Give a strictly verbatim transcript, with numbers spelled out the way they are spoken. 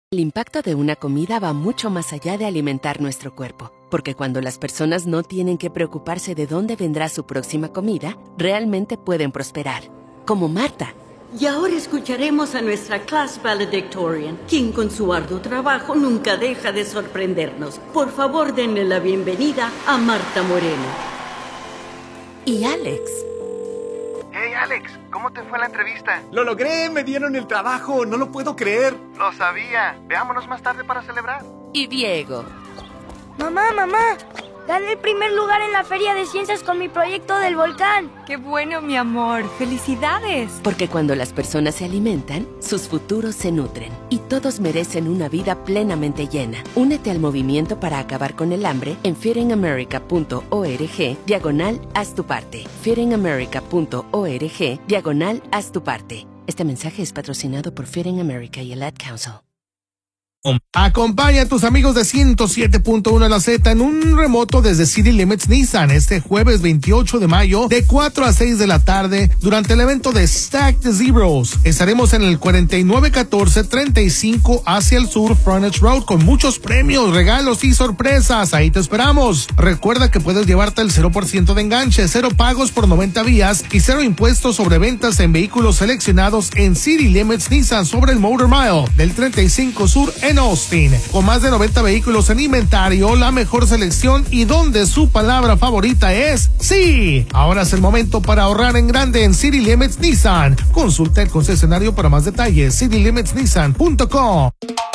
El impacto de una comida va mucho más allá de alimentar nuestro cuerpo, porque cuando las personas no tienen que preocuparse de dónde vendrá su próxima comida, realmente pueden prosperar, como Marta. Y ahora escucharemos a nuestra class valedictorian, quien con su arduo trabajo nunca deja de sorprendernos. Por favor, denle la bienvenida a Marta Moreno. Y Alex. Hey Alex, ¿cómo te fue la entrevista? ¡Lo logré! ¡Me dieron el trabajo! ¡No lo puedo creer! Lo sabía. Veámonos más tarde para celebrar. Y Diego. Mamá, mamá, gané el primer lugar en la Feria de Ciencias con mi proyecto del volcán. ¡Qué bueno, mi amor! ¡Felicidades! Porque cuando las personas se alimentan, sus futuros se nutren. Y todos merecen una vida plenamente llena. Únete al movimiento para acabar con el hambre en feedingamerica.org diagonal haz tu parte. feedingamerica.org diagonal haz tu parte. Este mensaje es patrocinado por Feeding America y el Ad Council. Acompaña a tus amigos de ciento siete punto uno La Z en un remoto desde City Limits Nissan este jueves veintiocho de mayo de cuatro a seis de la tarde durante el evento de Stack the Zeros. Estaremos en el cuarenta y nueve catorce treinta y cinco hacia el sur Frontage Road con muchos premios, regalos y sorpresas. Ahí te esperamos. Recuerda que puedes llevarte el cero por ciento de enganche, cero pagos por noventa días y cero impuestos sobre ventas en vehículos seleccionados en City Limits Nissan sobre el Motor Mile del treinta y cinco Sur en Austin, con más de noventa vehículos en inventario, la mejor selección y donde su palabra favorita es sí. Ahora es el momento para ahorrar en grande en City Limits Nissan. Consulta el concesionario para más detalles, city limits nissan punto com.